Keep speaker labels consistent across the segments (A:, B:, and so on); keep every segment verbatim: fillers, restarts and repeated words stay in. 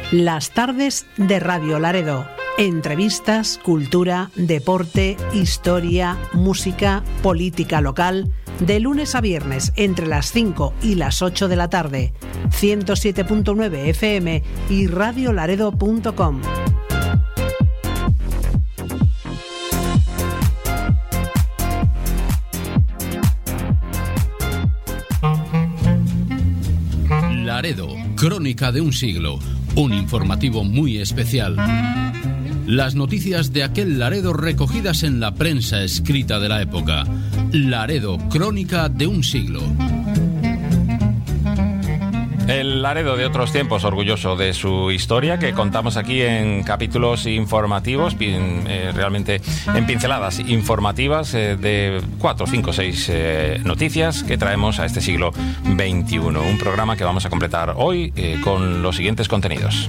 A: Las tardes de Radio Laredo. Entrevistas, cultura, deporte, historia, música, política local. De lunes a viernes entre las cinco y las ocho de la tarde. ciento siete punto nueve F M y radio laredo punto com.
B: Laredo, crónica de un siglo, un informativo muy especial. Las noticias de aquel Laredo recogidas en la prensa escrita de la época. Laredo, crónica de un siglo.
C: El Laredo de otros tiempos, orgulloso de su historia, que contamos aquí en capítulos informativos, eh, realmente en pinceladas informativas eh, de cuatro, cinco, seis eh, noticias que traemos a este siglo veintiuno. Un programa que vamos a completar hoy eh, con los siguientes contenidos.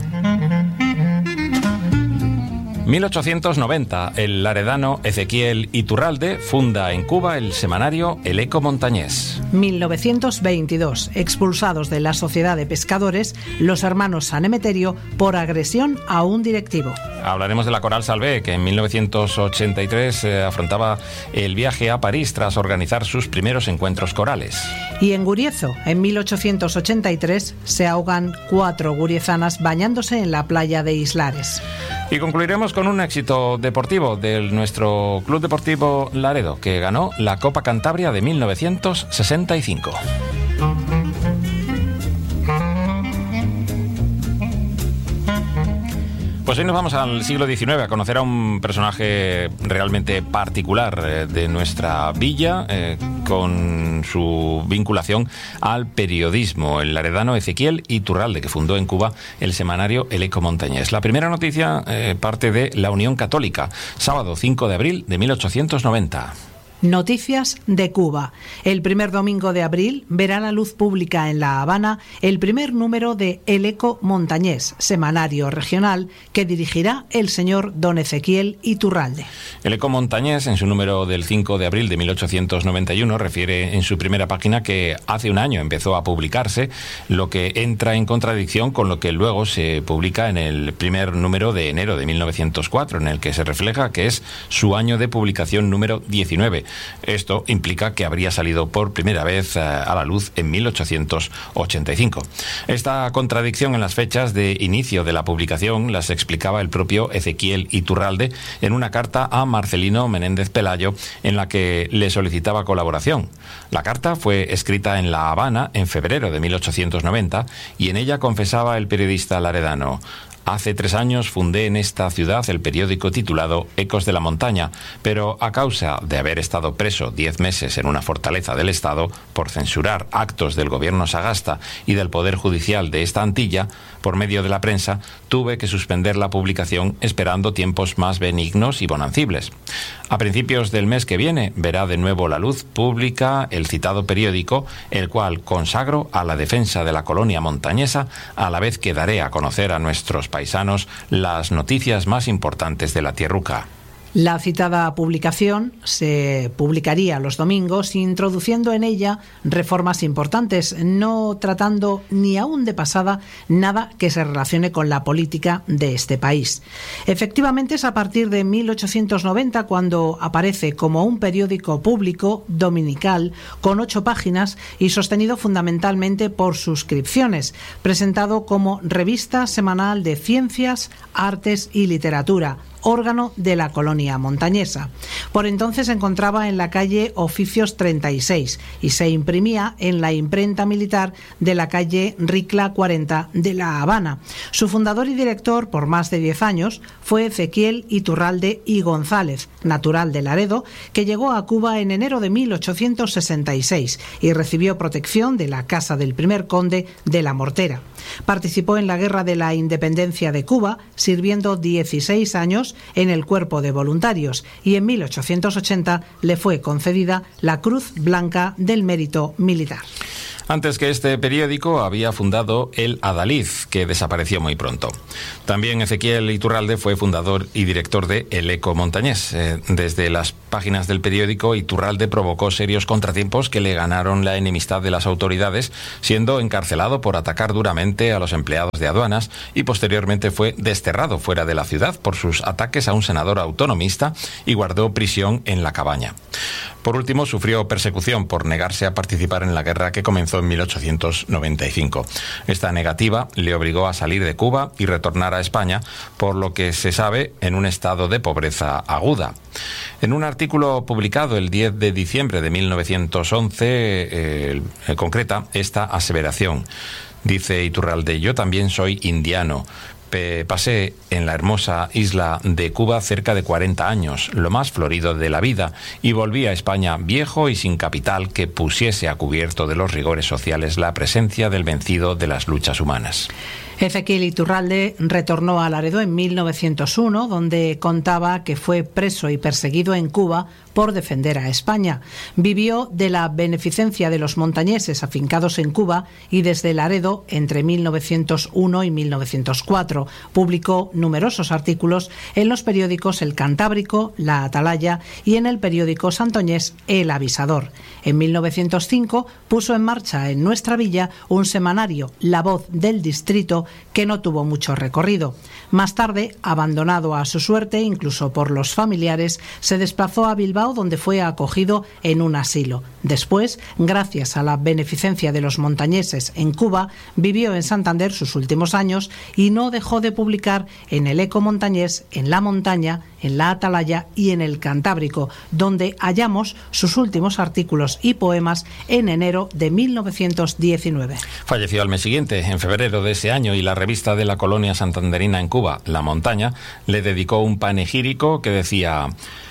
C: mil ochocientos noventa, el laredano Ezequiel Iturralde funda en Cuba el semanario El Eco Montañés.
A: mil novecientos veintidós, expulsados de la Sociedad de Pescadores los hermanos San Emeterio por agresión a un directivo.
C: Hablaremos de la Coral Salvé, que en mil novecientos ochenta y tres eh, afrontaba el viaje a París tras organizar sus primeros encuentros corales.
A: Y en Guriezo, en mil ochocientos ochenta y tres, se ahogan cuatro guriezanas bañándose en la playa de Islares.
C: Y concluiremos con un éxito deportivo de nuestro Club Deportivo Laredo, que ganó la Copa Cantabria de mil novecientos sesenta y cinco. Pues hoy nos vamos al siglo diecinueve a conocer a un personaje realmente particular eh, de nuestra villa, eh, con su vinculación al periodismo, el laredano Ezequiel Iturralde, que fundó en Cuba el semanario El Eco Montañés. La primera noticia eh, parte de la Unión Católica, sábado cinco de abril de mil ochocientos noventa.
A: Noticias de Cuba. El primer domingo de abril verá la luz pública en La Habana el primer número de El Eco Montañés, semanario regional que dirigirá el señor don Ezequiel Iturralde.
C: El Eco Montañés, en su número del cinco de abril de mil ochocientos noventa y uno, refiere en su primera página que hace un año empezó a publicarse, lo que entra en contradicción con lo que luego se publica en el primer número de enero de mil novecientos cuatro, en el que se refleja que es su año de publicación número diecinueve. Esto implica que habría salido por primera vez a la luz en mil ochocientos ochenta y cinco. Esta contradicción en las fechas de inicio de la publicación las explicaba el propio Ezequiel Iturralde en una carta a Marcelino Menéndez Pelayo en la que le solicitaba colaboración. La carta fue escrita en La Habana en febrero de mil ochocientos noventa y en ella confesaba el periodista laredano: hace tres años fundé en esta ciudad el periódico titulado Ecos de la Montaña, pero a causa de haber estado preso diez meses en una fortaleza del Estado por censurar actos del gobierno Sagasta y del Poder Judicial de esta Antilla, por medio de la prensa, tuve que suspender la publicación esperando tiempos más benignos y bonancibles. A principios del mes que viene verá de nuevo la luz pública el citado periódico, el cual consagro a la defensa de la colonia montañesa, a la vez que daré a conocer a nuestros paisanos las noticias más importantes de la tierruca.
A: La citada publicación se publicaría los domingos, introduciendo en ella reformas importantes, no tratando ni aún de pasada nada que se relacione con la política de este país. Efectivamente, es a partir de mil ochocientos noventa cuando aparece como un periódico público dominical con ocho páginas y sostenido fundamentalmente por suscripciones, presentado como revista semanal de ciencias, artes y literatura, órgano de la colonia montañesa. Por entonces se encontraba en la calle Oficios treinta y seis y se imprimía en la imprenta militar de la calle Ricla cuarenta de La Habana. Su fundador y director por más de diez años fue Ezequiel Iturralde y González, natural de Laredo, que llegó a Cuba en enero de mil ochocientos sesenta y seis y recibió protección de la casa del primer conde de La Mortera. Participó en la Guerra de la Independencia de Cuba, sirviendo dieciséis años en el Cuerpo de Voluntarios, y en mil ochocientos ochenta le fue concedida la Cruz Blanca del Mérito Militar.
C: Antes que este periódico había fundado El Adalid, que desapareció muy pronto. También Ezequiel Iturralde fue fundador y director de El Eco Montañés. Eh, desde las páginas del periódico, Iturralde provocó serios contratiempos que le ganaron la enemistad de las autoridades, siendo encarcelado por atacar duramente a los empleados de aduanas y posteriormente fue desterrado fuera de la ciudad por sus ataques a un senador autonomista y guardó prisión en La Cabaña. Por último, sufrió persecución por negarse a participar en la guerra que comenzó en mil ochocientos noventa y cinco. Esta negativa le obligó a salir de Cuba y retornar a España, por lo que se sabe en un estado de pobreza aguda. En un artículo publicado el diez de diciembre de mil novecientos once, eh, eh, concreta esta aseveración. Dice Iturralde: yo también soy indiano. Pasé en la hermosa isla de Cuba cerca de cuarenta años, lo más florido de la vida, y volví a España viejo y sin capital que pusiese a cubierto de los rigores sociales la presencia del vencido de las luchas humanas.
A: Ezequiel Iturralde retornó a Laredo en mil novecientos uno, donde contaba que fue preso y perseguido en Cuba por defender a España. Vivió de la beneficencia de los montañeses afincados en Cuba y desde Laredo entre mil novecientos uno y mil novecientos cuatro. Publicó numerosos artículos en los periódicos El Cantábrico, La Atalaya y en el periódico santoñés El Avisador. En mil novecientos cinco puso en marcha en nuestra villa un semanario, La Voz del Distrito, que no tuvo mucho recorrido. Más tarde, abandonado a su suerte, incluso por los familiares, se desplazó a Bilbao, donde fue acogido en un asilo. Después, gracias a la beneficencia de los montañeses en Cuba, vivió en Santander sus últimos años y no dejó de publicar en El Eco Montañés, en La Montaña, en La Atalaya y en El Cantábrico, donde hallamos sus últimos artículos y poemas en enero de mil novecientos diecinueve.
C: Falleció al mes siguiente, en febrero de ese año, y la revista de la colonia santanderina en Cuba, La Montaña, le dedicó un panegírico que decía: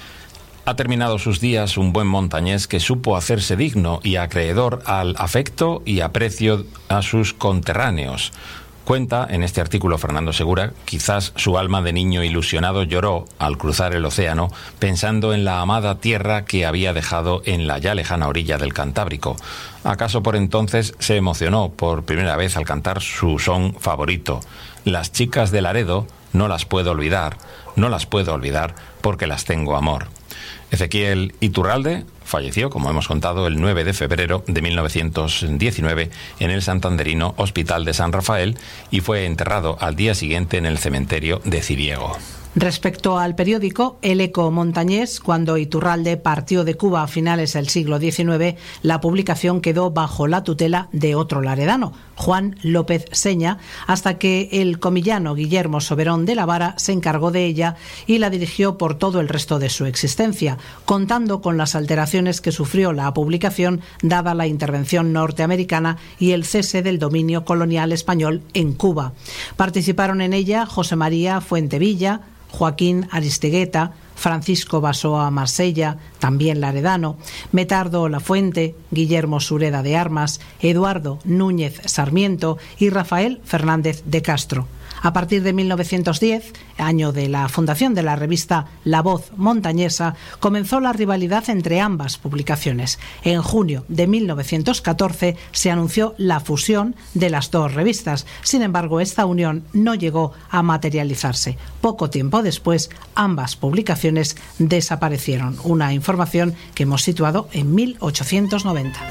C: ha terminado sus días un buen montañés que supo hacerse digno y acreedor al afecto y aprecio a sus conterráneos. Cuenta en este artículo Fernando Segura, quizás su alma de niño ilusionado lloró al cruzar el océano pensando en la amada tierra que había dejado en la ya lejana orilla del Cantábrico. ¿Acaso por entonces se emocionó por primera vez al cantar su son favorito? Las chicas de Laredo no las puedo olvidar, no las puedo olvidar porque las tengo amor. Ezequiel Iturralde falleció, como hemos contado, el nueve de febrero de mil novecientos diecinueve en el santanderino Hospital de San Rafael y fue enterrado al día siguiente en el cementerio de Ciriego.
A: Respecto al periódico El Eco Montañés, cuando Iturralde partió de Cuba a finales del siglo diecinueve, la publicación quedó bajo la tutela de otro laredano, Juan López Seña, hasta que el comillano Guillermo Soberón de la Vara se encargó de ella y la dirigió por todo el resto de su existencia, contando con las alteraciones que sufrió la publicación dada la intervención norteamericana y el cese del dominio colonial español en Cuba. Participaron en ella José María Fuentevilla, Joaquín Aristegueta, Francisco Basoa Marsella, también laredano, Metardo Lafuente, Guillermo Sureda de Armas, Eduardo Núñez Sarmiento y Rafael Fernández de Castro. A partir de mil novecientos diez, año de la fundación de la revista La Voz Montañesa, comenzó la rivalidad entre ambas publicaciones. En junio de mil novecientos catorce se anunció la fusión de las dos revistas. Sin embargo, esta unión no llegó a materializarse. Poco tiempo después, ambas publicaciones desaparecieron. Una información que hemos situado en mil ochocientos noventa.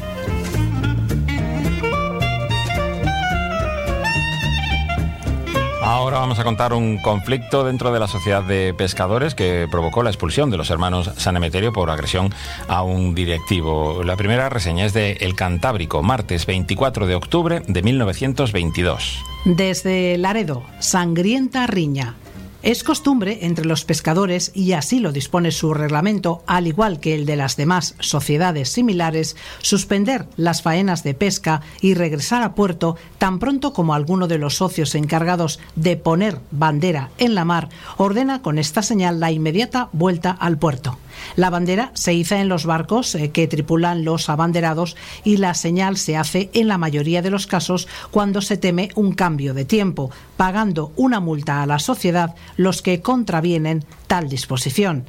C: Ahora vamos a contar un conflicto dentro de la sociedad de pescadores que provocó la expulsión de los hermanos San Emeterio por agresión a un directivo. La primera reseña es de El Cantábrico, martes veinticuatro de octubre de mil novecientos veintidós.
A: Desde Laredo, sangrienta riña. Es costumbre entre los pescadores, y así lo dispone su reglamento, al igual que el de las demás sociedades similares, suspender las faenas de pesca y regresar a puerto tan pronto como alguno de los socios encargados de poner bandera en la mar ordena con esta señal la inmediata vuelta al puerto. La bandera se iza en los barcos eh, que tripulan los abanderados y la señal se hace en la mayoría de los casos cuando se teme un cambio de tiempo, pagando una multa a la sociedad los que contravienen tal disposición.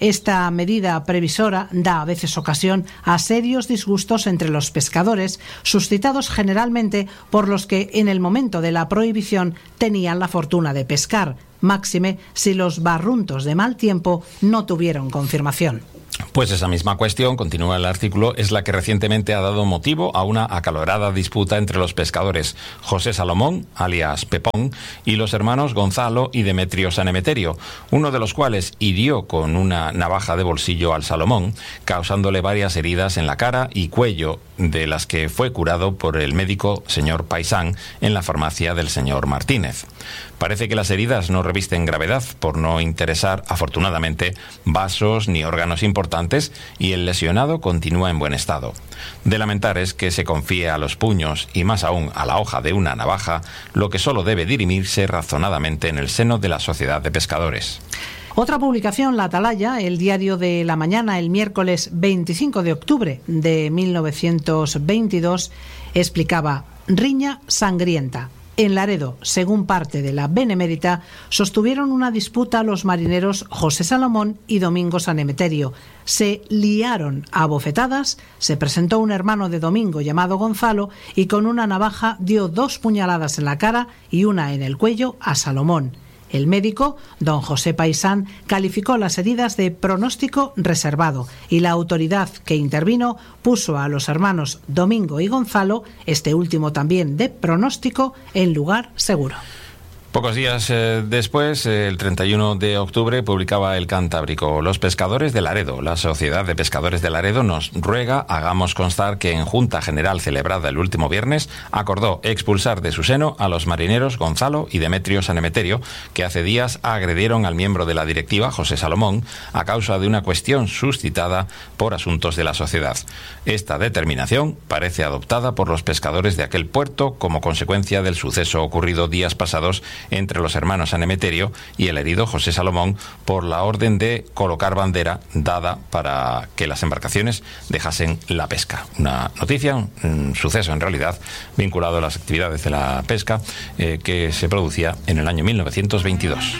A: Esta medida previsora da a veces ocasión a serios disgustos entre los pescadores, suscitados generalmente por los que en el momento de la prohibición tenían la fortuna de pescar, máxime si los barruntos de mal tiempo no tuvieron confirmación.
C: Pues esa misma cuestión, continúa el artículo, es la que recientemente ha dado motivo a una acalorada disputa entre los pescadores José Salomón, alias Pepón, y los hermanos Gonzalo y Demetrio San Emeterio, uno de los cuales hirió con una navaja de bolsillo al Salomón, causándole varias heridas en la cara y cuello, de las que fue curado por el médico señor Paisán en la farmacia del señor Martínez. Parece que las heridas no revisten gravedad por no interesar, afortunadamente, vasos ni órganos importantes y el lesionado continúa en buen estado. De lamentar es que se confíe a los puños y más aún a la hoja de una navaja, lo que solo debe dirimirse razonadamente en el seno de la Sociedad de Pescadores.
A: Otra publicación, La Atalaya, el diario de la mañana, el miércoles veinticinco de octubre de mil novecientos veintidós, explicaba: riña sangrienta. En Laredo, según parte de la Benemérita, sostuvieron una disputa los marineros José Salomón y Domingo San Emeterio. Se liaron a bofetadas, se presentó un hermano de Domingo llamado Gonzalo y con una navaja dio dos puñaladas en la cara y una en el cuello a Salomón. El médico, don José Paisán, calificó las heridas de pronóstico reservado y la autoridad que intervino puso a los hermanos Domingo y Gonzalo, este último también de pronóstico, en lugar seguro.
C: Pocos días eh, después, eh, el treinta y uno de octubre, publicaba El Cantábrico: los pescadores de Laredo. La Sociedad de Pescadores de Laredo nos ruega hagamos constar que en Junta General celebrada el último viernes acordó expulsar de su seno a los marineros Gonzalo y Demetrio San Emeterio, que hace días agredieron al miembro de la directiva, José Salomón, a causa de una cuestión suscitada por asuntos de la sociedad. Esta determinación parece adoptada por los pescadores de aquel puerto como consecuencia del suceso ocurrido días pasados entre los hermanos San Emeterio y el herido José Salomón por la orden de colocar bandera dada para que las embarcaciones dejasen la pesca. Una noticia, un suceso en realidad vinculado a las actividades de la pesca eh, que se producía en el año mil novecientos veintidós.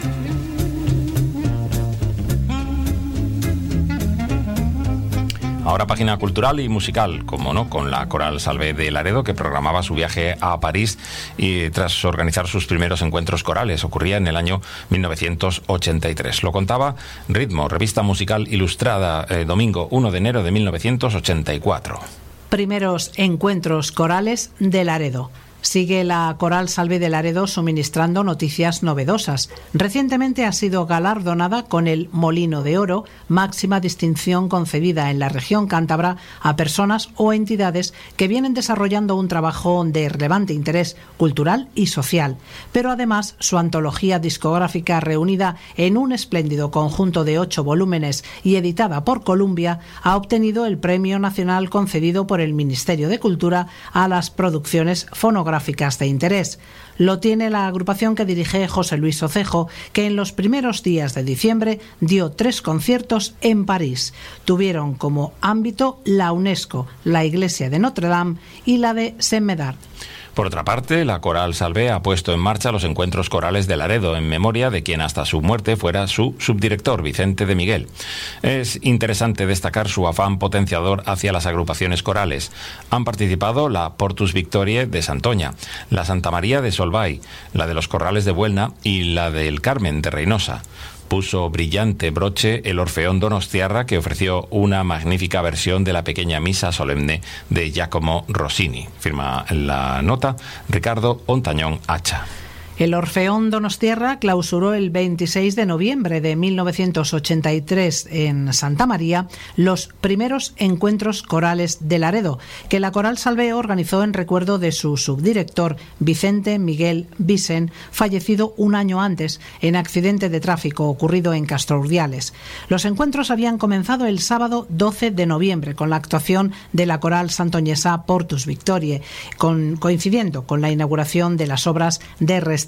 C: Ahora página cultural y musical, como no, con la Coral Salvé de Laredo, que programaba su viaje a París y tras organizar sus primeros encuentros corales. Ocurría en el año mil novecientos ochenta y tres. Lo contaba Ritmo, revista musical ilustrada, eh, domingo uno de enero de mil novecientos ochenta y cuatro.
A: Primeros encuentros corales de Laredo. Sigue la Coral Salvé de Laredo suministrando noticias novedosas. Recientemente ha sido galardonada con el Molino de Oro, máxima distinción concedida en la región cántabra a personas o entidades que vienen desarrollando un trabajo de relevante interés cultural y social. Pero además su antología discográfica, reunida en un espléndido conjunto de ocho volúmenes y editada por Columbia, ha obtenido el Premio Nacional concedido por el Ministerio de Cultura a las producciones fonográficas de interés. Lo tiene la agrupación que dirige José Luis Ocejo, que en los primeros días de diciembre dio tres conciertos en París. Tuvieron como ámbito la UNESCO, la Iglesia de Notre Dame y la de Saint-Médard.
C: Por otra parte, la Coral Salvé ha puesto en marcha los encuentros corales de Laredo, en memoria de quien hasta su muerte fuera su subdirector, Vicente de Miguel. Es interesante destacar su afán potenciador hacia las agrupaciones corales. Han participado la Portus Victoriae de Santoña, la Santa María de Solvay, la de los Corrales de Buelna y la del Carmen de Reynosa. Puso brillante broche el Orfeón Donostiarra, que ofreció una magnífica versión de la pequeña misa solemne de Giacomo Rossini. Firma la nota Ricardo Ontañón Hacha.
A: El Orfeón Donostiarra clausuró el veintiséis de noviembre de mil novecientos ochenta y tres en Santa María los primeros encuentros corales de Laredo, que la Coral Salvé organizó en recuerdo de su subdirector Vicente Miguel Vicen, fallecido un año antes en accidente de tráfico ocurrido en Castrourdiales. Los encuentros habían comenzado el sábado doce de noviembre con la actuación de la Coral santoñesa Portus Victoriae, con, coincidiendo con la inauguración de las obras de restauración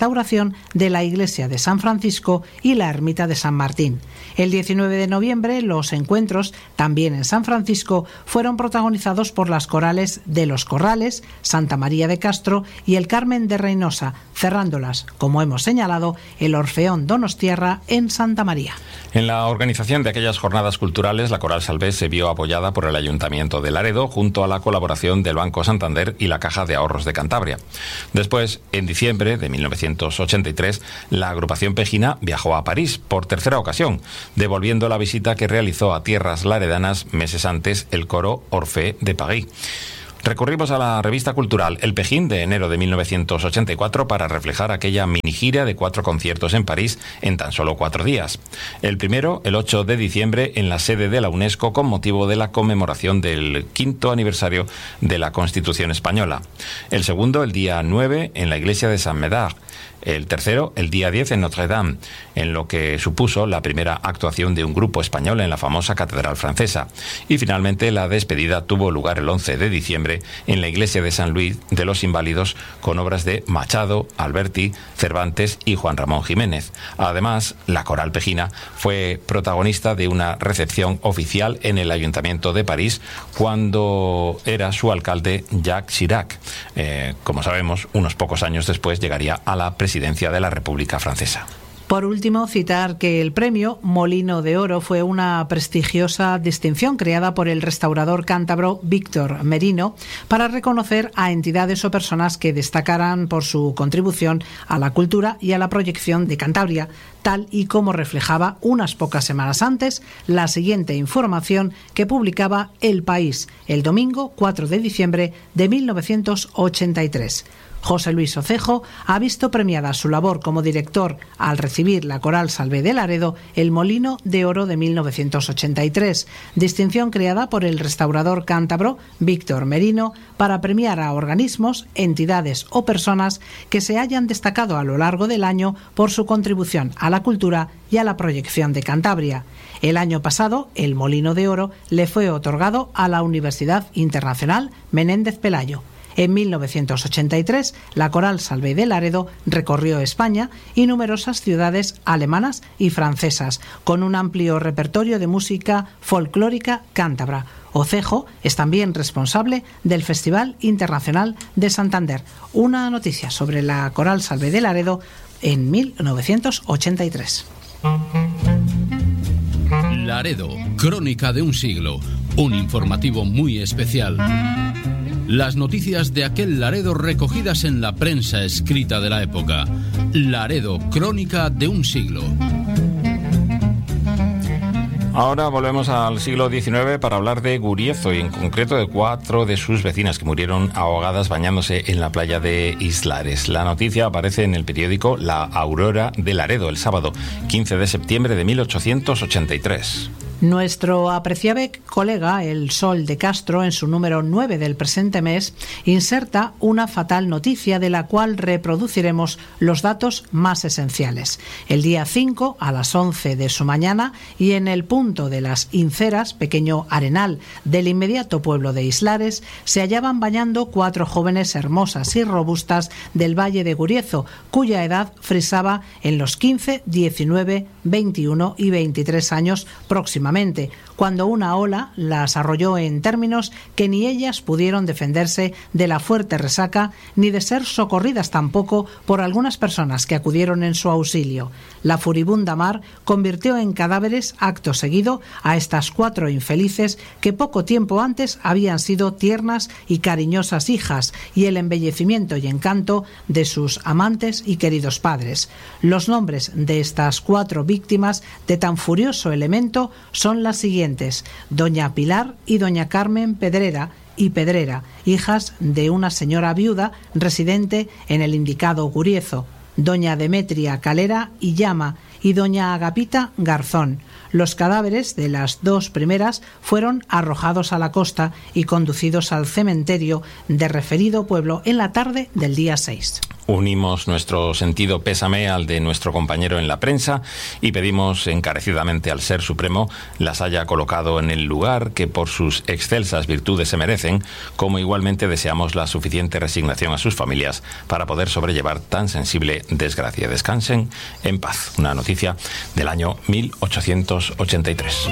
A: restauración de la iglesia de San Francisco y la ermita de San Martín. El diecinueve de noviembre, los encuentros, también en San Francisco, fueron protagonizados por las corales de Los Corrales, Santa María de Castro y el Carmen de Reynosa, cerrándolas, como hemos señalado, el Orfeón Donostiarra en Santa María.
C: En la organización de aquellas jornadas culturales, la Coral Salvé se vio apoyada por el Ayuntamiento de Laredo, junto a la colaboración del Banco Santander y la Caja de Ahorros de Cantabria. Después, en diciembre de mil novecientos ochenta y tres, la agrupación pejina viajó a París por tercera ocasión, devolviendo la visita que realizó a tierras laredanas meses antes el coro Orfeo de París. Recurrimos a la revista cultural El Pejín de enero de mil novecientos ochenta y cuatro para reflejar aquella mini gira de cuatro conciertos en París en tan solo cuatro días. El primero, el ocho de diciembre, en la sede de la UNESCO con motivo de la conmemoración del quinto aniversario de la Constitución Española. El segundo, el día nueve, en la iglesia de Saint Médard. El tercero, el día diez, en Notre Dame, en lo que supuso la primera actuación de un grupo español en la famosa Catedral Francesa. Y finalmente la despedida tuvo lugar el once de diciembre en la iglesia de San Luis de los Inválidos, con obras de Machado, Alberti, Cervantes y Juan Ramón Jiménez. Además, la Coral Pejina fue protagonista de una recepción oficial en el Ayuntamiento de París cuando era su alcalde Jacques Chirac. Eh, como sabemos, unos pocos años después llegaría a la presidencia de la República Francesa.
A: Por último, citar que el premio Molino de Oro fue una prestigiosa distinción creada por el restaurador cántabro Víctor Merino para reconocer a entidades o personas que destacaran por su contribución a la cultura y a la proyección de Cantabria, tal y como reflejaba unas pocas semanas antes la siguiente información que publicaba El País el domingo cuatro de diciembre de mil novecientos ochenta y tres. José Luis Ocejo ha visto premiada su labor como director al recibir la Coral Salvé de Laredo el Molino de Oro de mil novecientos ochenta y tres, distinción creada por el restaurador cántabro Víctor Merino para premiar a organismos, entidades o personas que se hayan destacado a lo largo del año por su contribución a la cultura y a la proyección de Cantabria. El año pasado, el Molino de Oro le fue otorgado a la Universidad Internacional Menéndez Pelayo. En mil novecientos ochenta y tres, la Coral Salvé de Laredo recorrió España y numerosas ciudades alemanas y francesas, con un amplio repertorio de música folclórica cántabra. Ocejo es también responsable del Festival Internacional de Santander. Una noticia sobre la Coral Salvé de Laredo en mil novecientos ochenta y tres.
B: Laredo, crónica de un siglo, un informativo muy especial. Las noticias de aquel Laredo recogidas en la prensa escrita de la época. Laredo, crónica de un siglo.
C: Ahora volvemos al siglo diecinueve para hablar de Guriezo y en concreto de cuatro de sus vecinas que murieron ahogadas bañándose en la playa de Islares. La noticia aparece en el periódico La Aurora de Laredo el sábado quince de septiembre de mil ochocientos ochenta y tres.
A: Nuestro apreciable colega El Sol de Castro, en su número nueve del presente mes, inserta una fatal noticia de la cual reproduciremos los datos más esenciales. El día cinco, a las once de su mañana, y en el punto de las Inceras, pequeño arenal del inmediato pueblo de Islares, se hallaban bañando cuatro jóvenes hermosas y robustas del Valle de Guriezo, cuya edad frisaba en los quince, diecinueve, veintiuno y veintitrés años próximamente, cuando una ola las arrolló en términos que ni ellas pudieron defenderse de la fuerte resaca, ni de ser socorridas tampoco por algunas personas que acudieron en su auxilio. La furibunda mar convirtió en cadáveres acto seguido a estas cuatro infelices que poco tiempo antes habían sido tiernas y cariñosas hijas y el embellecimiento y encanto de sus amantes y queridos padres. Los nombres de estas cuatro víctimas de tan furioso elemento son las siguientes: doña Pilar y doña Carmen Pedrera y Pedrera, hijas de una señora viuda residente en el indicado Guriezo, doña Demetria Calera y Llama y doña Agapita Garzón. Los cadáveres de las dos primeras fueron arrojados a la costa y conducidos al cementerio de referido pueblo en la tarde del día seis.
C: Unimos nuestro sentido pésame al de nuestro compañero en la prensa y pedimos encarecidamente al Ser Supremo las haya colocado en el lugar que por sus excelsas virtudes se merecen, como igualmente deseamos la suficiente resignación a sus familias para poder sobrellevar tan sensible desgracia. Descansen en paz. Una noticia del año mil ochocientos ochenta y tres.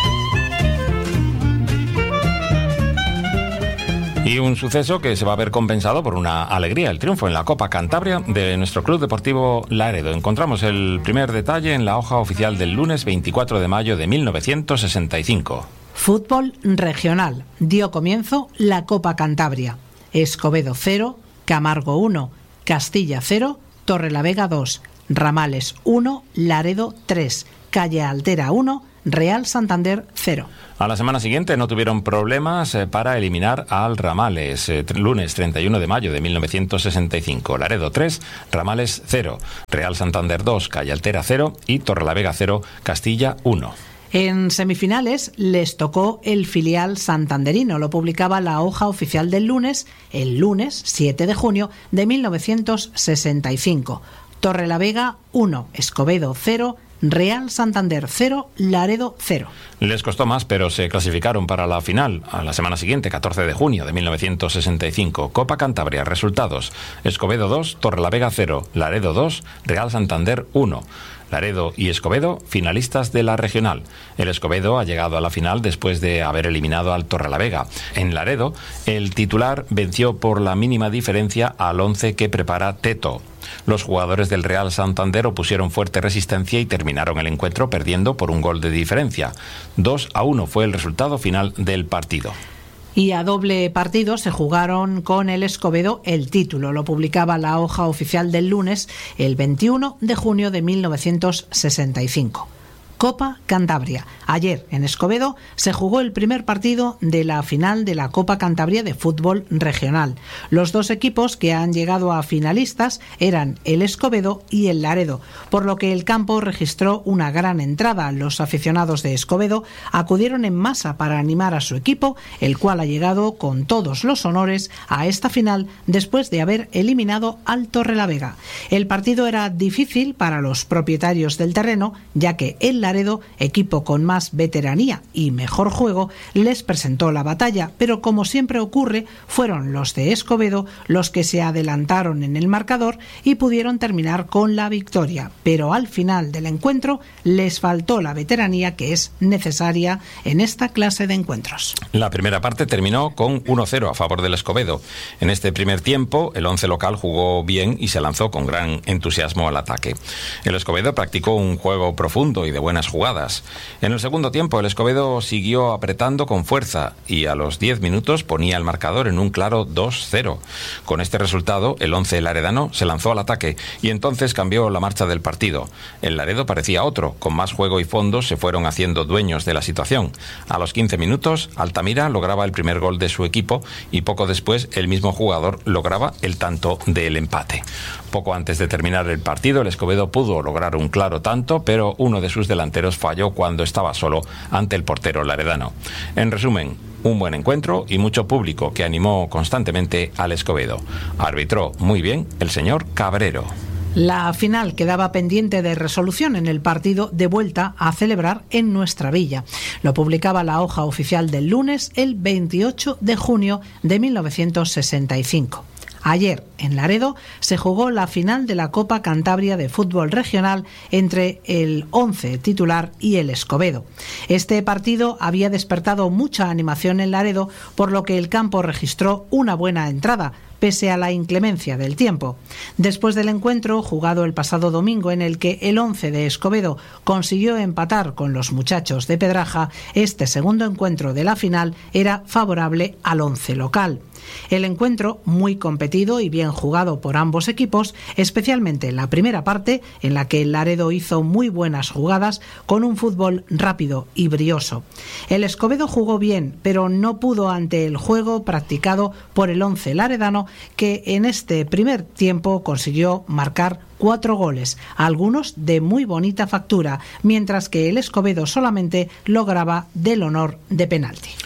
C: Y un suceso que se va a ver compensado por una alegría, el triunfo en la Copa Cantabria de nuestro Club Deportivo Laredo. Encontramos el primer detalle en la hoja oficial del lunes veinticuatro de mayo de mil novecientos sesenta y cinco.
A: Fútbol regional. Dio comienzo la Copa Cantabria. Escobedo cero, Camargo uno, Castilla cero, Torrelavega dos, Ramales uno, Laredo tres, Calle Altera uno, Real Santander cero.
C: A la semana siguiente no tuvieron problemas eh, para eliminar al Ramales. Eh, lunes treinta y uno de mayo de mil novecientos sesenta y cinco. Laredo tres, Ramales cero, Real Santander dos, Calle Altera cero y Torrelavega cero, Castilla uno.
A: En semifinales les tocó el filial santanderino. Lo publicaba la hoja oficial del lunes, el lunes siete de junio de mil novecientos sesenta y cinco. Torrelavega uno, Escobedo cero, Real Santander cero, Laredo cero.
C: Les costó más, pero se clasificaron para la final a la semana siguiente, catorce de junio de mil novecientos sesenta y cinco. Copa Cantabria, resultados: Escobedo dos, Torrelavega cero, Laredo dos, Real Santander uno. Laredo y Escobedo, finalistas de la regional. El Escobedo ha llegado a la final después de haber eliminado al Torrelavega. En Laredo, el titular venció por la mínima diferencia al once que prepara Teto. Los jugadores del Real Santander opusieron fuerte resistencia y terminaron el encuentro perdiendo por un gol de diferencia. dos a uno fue el resultado final del partido.
A: Y a doble partido se jugaron con el Escobedo el título. Lo publicaba la hoja oficial del lunes, el veintiuno de junio de mil novecientos sesenta y cinco. Copa Cantabria. Ayer en Escobedo se jugó el primer partido de la final de la Copa Cantabria de fútbol regional. Los dos equipos que han llegado a finalistas eran el Escobedo y el Laredo, por lo que el campo registró una gran entrada. Los aficionados de Escobedo acudieron en masa para animar a su equipo, el cual ha llegado con todos los honores a esta final después de haber eliminado al Torrelavega. El partido era difícil para los propietarios del terreno, ya que el Laredo, equipo con más veteranía y mejor juego, les presentó la batalla, pero como siempre ocurre, fueron los de Escobedo los que se adelantaron en el marcador y pudieron terminar con la victoria. Pero al final del encuentro les faltó la veteranía que es necesaria en esta clase de encuentros.
C: La primera parte terminó con uno cero a favor del Escobedo. En este primer tiempo, el once local jugó bien y se lanzó con gran entusiasmo al ataque. El Escobedo practicó un juego profundo y de buena jugadas. En el segundo tiempo, el Escobedo siguió apretando con fuerza y a los diez minutos ponía el marcador en un claro dos cero. Con este resultado, el once laredano se lanzó al ataque y entonces cambió la marcha del partido. El Laredo parecía otro, con más juego y fondos se fueron haciendo dueños de la situación. A los quince minutos, Altamira lograba el primer gol de su equipo y poco después el mismo jugador lograba el tanto del empate. Poco antes de terminar el partido, el Escobedo pudo lograr un claro tanto, pero uno de sus delanteros falló cuando estaba solo ante el portero laredano. En resumen, un buen encuentro y mucho público que animó constantemente al Escobedo. Arbitró muy bien el señor Cabrero.
A: La final quedaba pendiente de resolución en el partido de vuelta a celebrar en nuestra villa. Lo publicaba la hoja oficial del lunes, el veintiocho de junio de mil novecientos sesenta y cinco. Ayer, en Laredo, se jugó la final de la Copa Cantabria de fútbol regional entre el once titular y el Escobedo. Este partido había despertado mucha animación en Laredo, por lo que el campo registró una buena entrada, pese a la inclemencia del tiempo. Después del encuentro, jugado el pasado domingo, en el que el once de Escobedo consiguió empatar con los muchachos de Pedraja, este segundo encuentro de la final era favorable al once local. El encuentro, muy competido y bien jugado por ambos equipos, especialmente en la primera parte, en la que el Laredo hizo muy buenas jugadas con un fútbol rápido y brioso. El Escobedo jugó bien, pero no pudo ante el juego practicado por el once laredano, que en este primer tiempo consiguió marcar cuatro goles, algunos de muy bonita factura, mientras que el Escobedo solamente lograba del honor de penalti.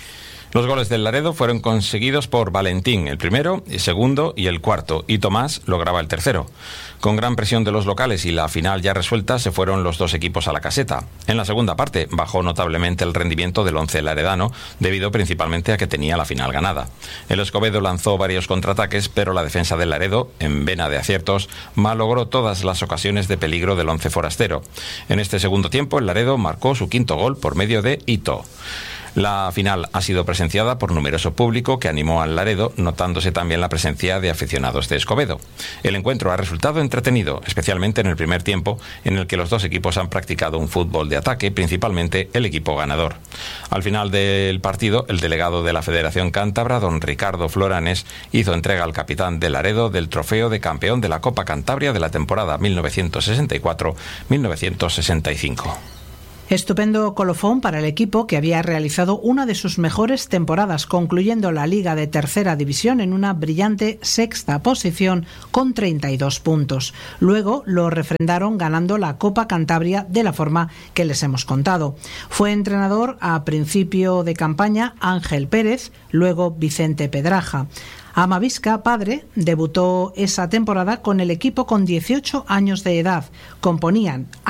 C: Los goles del Laredo fueron conseguidos por Valentín, el primero, el segundo y el cuarto, y Tomás lograba el tercero. Con gran presión de los locales y la final ya resuelta, se fueron los dos equipos a la caseta. En la segunda parte bajó notablemente el rendimiento del once laredano, debido principalmente a que tenía la final ganada. El Escobedo lanzó varios contraataques, pero la defensa del Laredo, en vena de aciertos, malogró todas las ocasiones de peligro del once forastero. En este segundo tiempo, el Laredo marcó su quinto gol por medio de Ito. La final ha sido presenciada por numeroso público que animó al Laredo, notándose también la presencia de aficionados de Escobedo. El encuentro ha resultado entretenido, especialmente en el primer tiempo, en el que los dos equipos han practicado un fútbol de ataque, principalmente el equipo ganador. Al final del partido, el delegado de la Federación Cántabra, don Ricardo Floranes, hizo entrega al capitán del Laredo del trofeo de campeón de la Copa Cantabria de la temporada mil novecientos sesenta y cuatro mil novecientos sesenta y cinco.
A: Estupendo colofón para el equipo, que había realizado una de sus mejores temporadas, concluyendo la Liga de Tercera División en una brillante sexta posición con treinta y dos puntos. Luego lo refrendaron ganando la Copa Cantabria de la forma que les hemos contado. Fue entrenador a principio de campaña Ángel Pérez, luego Vicente Pedraja. Amavisca, padre, debutó esa temporada con el equipo con dieciocho años de edad. Componían